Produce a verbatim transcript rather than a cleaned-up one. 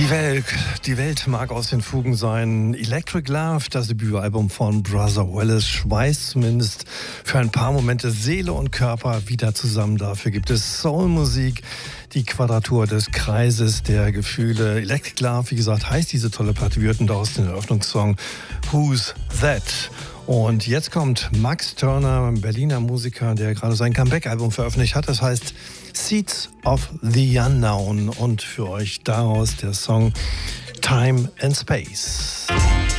Die Welt, die Welt mag aus den Fugen sein. Electric Love, das Debütalbum von Brother Wallace, schweißt zumindest für ein paar Momente Seele und Körper wieder zusammen. Dafür gibt es Soulmusik, die Quadratur des Kreises der Gefühle. Electric Love, wie gesagt, heißt diese tolle Platte. Wir hörten daraus den Eröffnungssong Who's That? Und jetzt kommt Max Turner, ein Berliner Musiker, der gerade sein Comeback-Album veröffentlicht hat. Das heißt Seeds of the Unknown. Und für euch daraus der Song Time and Space.